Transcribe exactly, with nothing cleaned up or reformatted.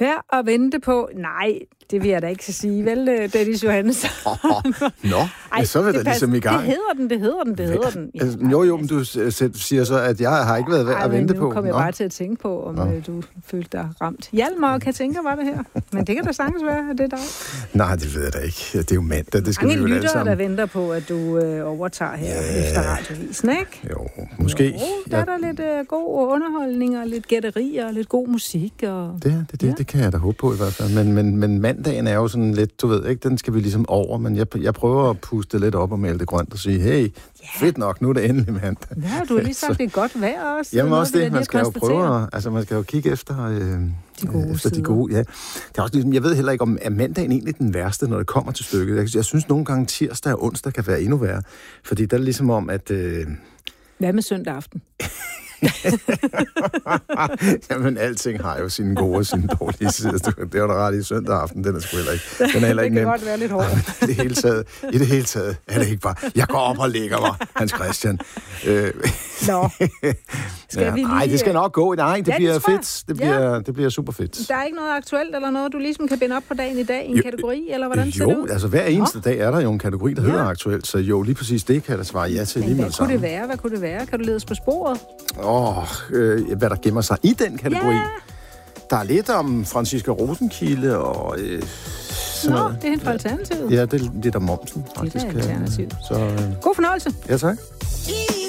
Værd at vente på? Nej, det vil jeg da ikke sige. Vel, Dennis Johannesson? Oh, Nå, Ej, så vil det ligesom i gang. Det hedder den, det hedder den, det hedder den. Ja, altså, jo, jo, men du siger så, at jeg har ikke været værd at vente på. Nu kom jeg bare til at tænke på, om Nå. du følte dig ramt. Hjalmar, kan tænke, var det her? Men det kan da sagtens være, at det er dig. Nej, det ved jeg da ikke. Det er jo mandag, det skal Mange vi jo alle lyttere, sammen. der venter på, at du øh, overtager her ja. efter radiovisen, ikke? Jo, måske. Jo, der er der lidt øh, god underholdning og lidt gætterier og lidt god musik. Og... Det, det, det, ja. det kan jeg da håbe på i hvert fald. Men, men, men mandagen er jo sådan lidt, du ved ikke, den skal vi ligesom over, men jeg, jeg prøver at puste lidt op og male det grønt og sige, hey, yeah. fedt nok, nu er det endelig mandag. Ja, du har lige sagt, det er godt vejr også. Jamen også det, man skal jo prøve, altså man skal jo kigge efter, øh, de gode efter de gode, ja. Det er også ligesom, jeg ved heller ikke, om er mandagen egentlig den værste, når det kommer til stykket. Jeg, jeg synes nogle gange tirsdag og onsdag kan være endnu værre, fordi der er ligesom om, at... Øh... Hvad med søndag aften? Jamen, alting har jo sine gode og sine dårlige sider. Det er jo da ret i søndag aften, den er sgu heller ikke. Den er heller ikke det kan nem. godt være lidt hårdt. I det hele taget, i det hele taget er det ikke bare, jeg går op og lægger mig, Hans Christian. Øh. Nå. Skal ja, vi lige... Nej, det skal nok gå. Nej, det ja, bliver det fedt. Det bliver, ja. det bliver super fedt. Der er ikke noget aktuelt eller noget, du ligesom kan binde op på dagen i dag i en jo, kategori, eller hvordan jo, ser det ud? Jo, altså hver eneste Nå. dag er der jo en kategori, der ja. hedder aktuelt, så jo, lige præcis det kan der svare ja til. Lige hvad med kunne det være? Hvad kunne det være? Kan du ledes på sporet? Åh, oh, øh, hvad der gemmer sig i den kategori. Ja. Der er lidt om Franziska Rosenkilde og... Øh, Nå, noget. Det er hende fra Alternativet. Ja, det, det er der momsen, faktisk. Det er Alternativet. Så, øh, God fornøjelse. Ja, tak.